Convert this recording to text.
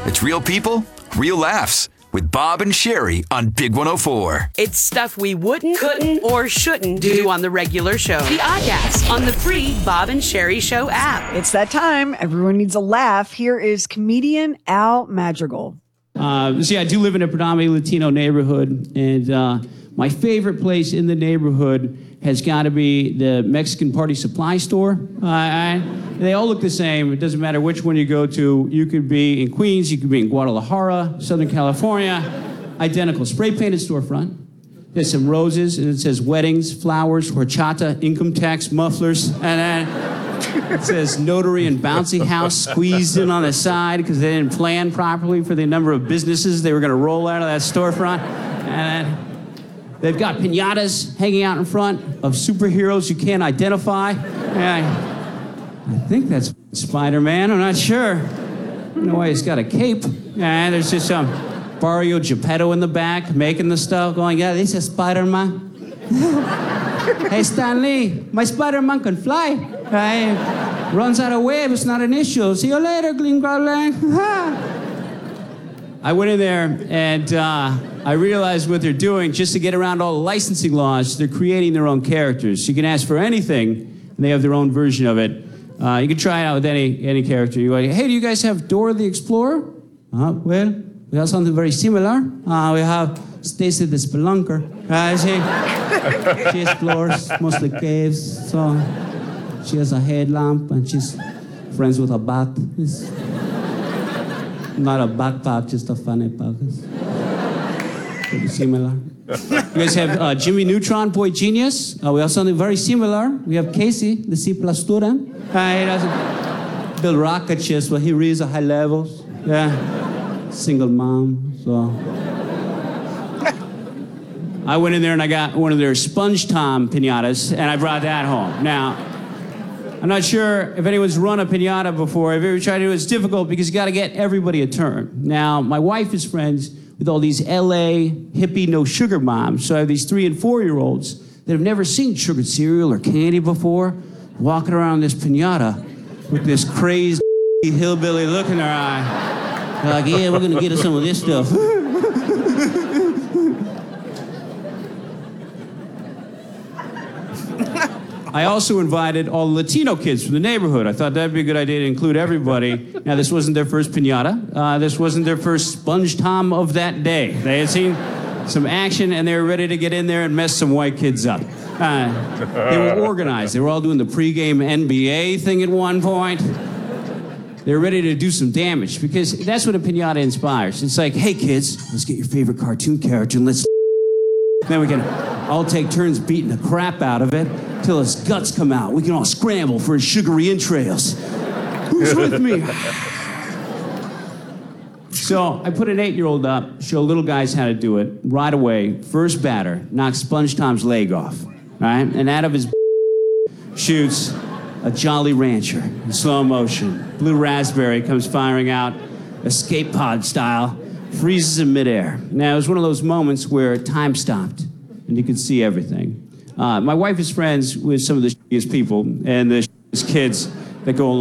It's real people, real laughs with Bob and Sherry on Big 104. It's stuff we wouldn't, couldn't, or shouldn't do on the regular show. The Oddcast on the free Bob and Sherry Show app. It's that time. Everyone needs a laugh. Here is comedian Al Madrigal. I do live in a predominantly Latino neighborhood, and my favorite place in the neighborhood has got to be the Mexican Party Supply Store. They all look the same. It doesn't matter which one you go to. You could be in Queens, you could be in Guadalajara, Southern California. Identical. Spray-painted storefront. There's some roses, and it says weddings, flowers, horchata, income tax, mufflers, and then it says notary and bouncy house squeezed in on the side because they didn't plan properly for the number of businesses they were going to roll out of that storefront. And then they've got piñatas hanging out in front of superheroes you can't identify. I think that's Spider-Man. I'm not sure. I don't know why he's got a cape. And there's just some Barrio Geppetto in the back making the stuff, going, yeah, this is Spider-Man. Hey, Stan Lee, my Spider-Man can fly. Runs out of web, it's not an issue. See you later, Gling Growling. I went in there and I realized what they're doing just to get around all the licensing laws. They're creating their own characters. You can ask for anything, and they have their own version of it. You can try it out with any character. You go, hey, do you guys have Dora the Explorer? Well, we have something very similar. We have Stacy the Spelunker. She explores mostly caves, so she has a headlamp and she's friends with a bat. It's not a backpack, just a funny pack. It's pretty similar. You guys have Jimmy Neutron, Boy Genius. We have something very similar. We have Casey, the C+ student. He doesn't build rocket ships, but he reads at high levels. Yeah, single mom, so. I went in there and I got one of their Sponge Tom piñatas, and I brought that home. Now, I'm not sure if anyone's run a piñata before. If you ever tried to do it, it's difficult because you got to get everybody a turn. Now, my wife is friends with all these LA hippie no sugar moms. So I have these 3- and 4-year-olds that have never seen sugared cereal or candy before, walking around this piñata with this crazed hillbilly look in their eye. They're like, yeah, we're gonna get us some of this stuff. I also invited all the Latino kids from the neighborhood. I thought that'd be a good idea to include everybody. Now, this wasn't their first piñata. This wasn't their first Sponge Tom of that day. They had seen some action, and they were ready to get in there and mess some white kids up. They were organized. They were all doing the pregame NBA thing at one point. They were ready to do some damage, because that's what a piñata inspires. It's like, hey, kids, let's get your favorite cartoon character, and let's... Then we can all take turns beating the crap out of it till his guts come out. We can all scramble for his sugary entrails. Who's with me? So I put an 8-year-old up, show little guys how to do it. Right away, first batter knocks Sponge Tom's leg off, right? And out of his shoots a Jolly Rancher in slow motion. Blue raspberry comes firing out, escape pod style, freezes in midair. Now, it was one of those moments where time stopped and you could see everything. My wife is friends with some of the shittiest people and the shittiest kids that go along.